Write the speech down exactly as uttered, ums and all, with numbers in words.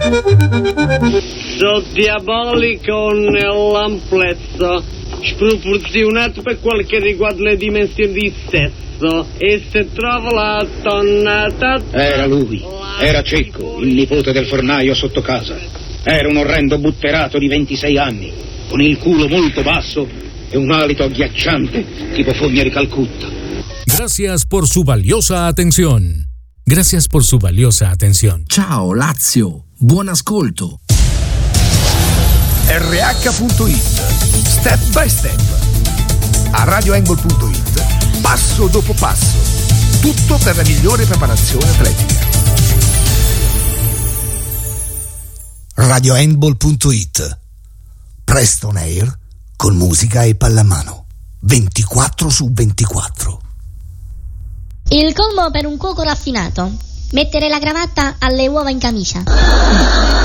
So diabolico nell'amplezzo, sproporzionato per quel che riguarda le dimensioni di sesso, e se trovo la tonnata... Era lui, era Cecco, il nipote del fornaio sotto casa. Era un orrendo butterato di ventisei anni, con il culo molto basso e un hálito agghiacciante, tipo fogna di Calcutta. Gracias por su valiosa atención. Gracias por su valiosa atención. Ciao Lazio, buon ascolto. R H punto it, step by step. A radio handball punto it, passo dopo passo. Tutto per la migliore preparazione atletica. radio handball punto it. Presto on air con musica e pallamano. ventiquattro su ventiquattro. Il colmo per un cuoco raffinato: mettere la cravatta alle uova in camicia.